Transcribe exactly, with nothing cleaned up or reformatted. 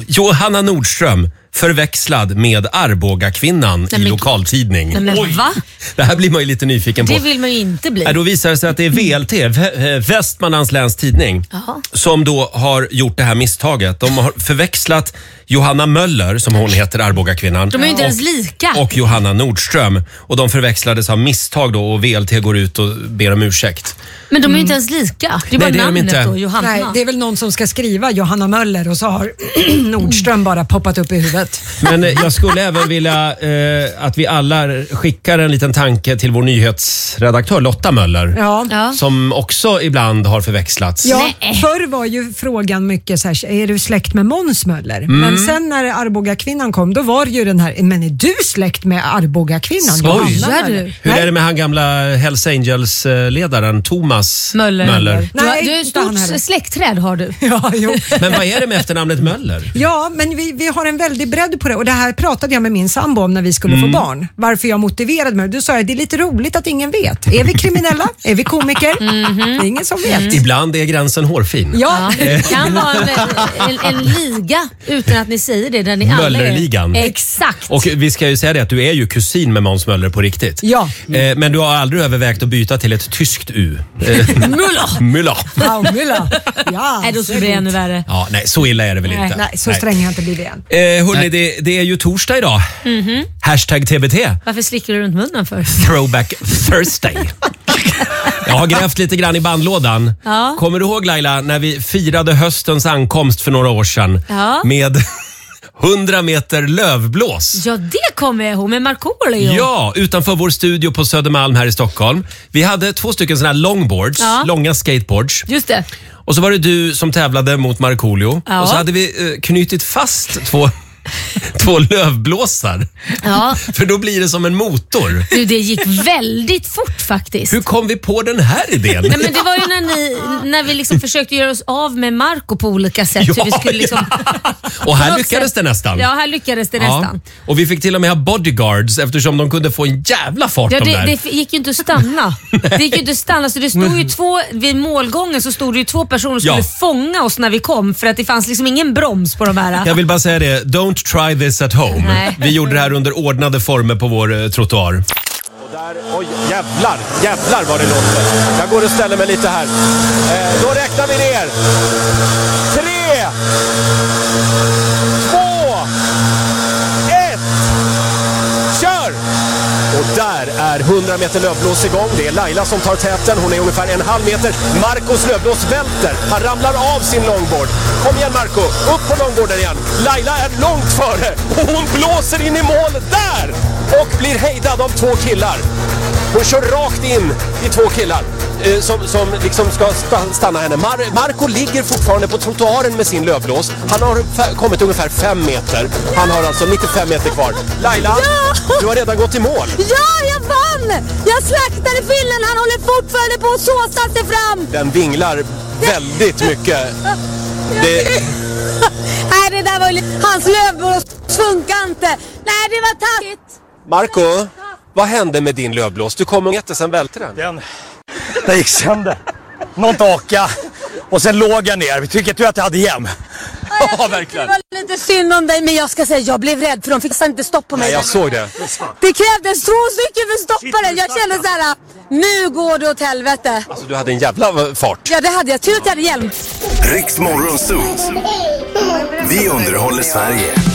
Johanna Nordström förväxlad med Arboga-kvinnan i lokaltidning. Nej, men va? Det här blir man ju lite nyfiken på. Det vill man ju inte bli. Ja, då visar det sig att det är V L T, Västmanlands läns tidning, Aha. som då har gjort det här misstaget. De har förväxlat Johanna Möller, som hon heter, Arboga-kvinnan. De är ju inte och, ens lika. Och Johanna Nordström. Och de förväxlades av misstag då, och V L T går ut och ber om ursäkt. Men de är ju inte ens lika. Det är bara Nej, det är de namnet inte. då, Johanna. Nej, det är väl någon som ska skriva Johanna Möller och så har Nordström bara poppat upp i huvudet. Men eh, jag skulle även vilja eh, att vi alla skickar en liten tanke till vår nyhetsredaktör Lotta Möller. Ja. Ja. Som också ibland har förväxlats. Ja, Nej. förr var ju frågan mycket så här, är du släkt med Måns Möller? Mm. Men sen när Arboga-kvinnan kom, då var det ju den här, men är du släkt med Arboga-kvinnan? Skoj. Johanna du? Möller? Hur Nej. är det med han gamla Hells Angels-ledaren Thomas Möller. Möller? Du, har, Nej, du är inte han ett heller. stort släktträd har du. Ja, jo. Men vad är det med efternamnet Möller? Ja, men vi, vi har en väldig bredd på det och det här pratade jag med min sambo om när vi skulle Mm. få barn. Varför jag motiverade mig. Du sa jag, det är lite roligt att ingen vet. Är vi kriminella? Är vi komiker? Mm-hmm. Det är ingen som vet. Ibland är gränsen hårfin. Ja, Ja, det kan vara en, en, en liga utan att ni säger det. Där ni alla är. Möllerligan. Exakt. Och vi ska ju säga det att du är ju kusin med Måns Möller på riktigt. Ja. Eh, men du har aldrig övervägt att byta till ett tyskt U. Eh, Müller. Müller. Paumilla. Ja, Nej, då skulle det bli ännu värre. Ja, nej, så illa är det väl Nej. inte. Nej, så sträng har jag inte blivit än. Eh, hörrni, det, det är ju torsdag idag. Mm-hmm. Hashtag T B T. Varför slickar du runt munnen för? Throwback Thursday. Jag har grävt lite grann i bandlådan. Ja. Kommer du ihåg, Laila, när vi firade höstens ankomst för några år sedan Ja. med hundra meter lövblås? Ja, det kommer jag ihåg med Markoolio. Ja, utanför vår studio på Södermalm här i Stockholm. Vi hade två stycken såna här longboards, Ja. långa skateboards. Just det. Och så var det du som tävlade mot Markoolio. Ja. Och så hade vi eh, knutit fast två, två lövblåsar. Ja. För då blir det som en motor. Du, det gick väldigt fort faktiskt. Hur kom vi på den här idén? Nej, men det var ju när, ni, när vi liksom försökte göra oss av med Marco på olika sätt. Ja, hur vi skulle liksom, Och här på något lyckades sätt- det nästan. Ja, här lyckades det nästan. Och vi fick till och med ha bodyguards eftersom de kunde få en jävla fart Ja, de det, där. det gick ju inte att stanna. Det gick ju inte att stanna. Så det stod ju två, vid målgången så stod det ju två personer som Ja. skulle fånga oss när vi kom. För att det fanns liksom ingen broms på de här. Jag vill bara säga det, don't try this at home. Nej. Vi gjorde det här under ordnade former på vår eh, trottoar. Och där, oj, jävlar, jävlar vad det låter. Jag går och ställer mig lite här. Eh, då räknar vi ner. Tre, två, ett, kör! Och där är hundra meter lövblås igång. Det är Laila som tar täten. Hon är ungefär en halv meter. Marcos lövblås välter. Han ramlar av sin longboard. Kom igen Marco, upp på longboarden igen. Laila är långt före och hon blåser in i mål där! Och blir hejdad av två killar. Hon kör rakt in i två killar eh, som, som liksom ska sta- stanna henne. Mar- Marco ligger fortfarande på trottoaren med sin lövblås. Han har f- kommit ungefär fem meter. Han har alltså nittiofem meter kvar. Laila, Ja! du har redan gått i mål. Ja, jag vann! Jag slaktade fillen, han håller fortfarande på att såsa sig fram! Den vinglar väldigt mycket. Det, Nej, det där var ju lite... Hans lövblås funkar inte. Nej, det var taskigt. Marco, vad hände med din lövblås? Du kom och jätte, sen välte den. Den, den gick sönder. Någon taka. Och sen låg jag ner. Tycker du att jag hade hem? Ja, verkligen. Det var lite synd om dig, men jag ska säga, jag blev rädd för de fick inte stopp på mig. Nej, jag såg det. Det krävdes två stycken för att stoppa den. Jag kände så här, nu går det åt helvete. Alltså, du hade en jävla fart. Ja, det hade jag. Tur att jag hade hjälm. Riks Morgonzoo. Vi underhåller Sverige.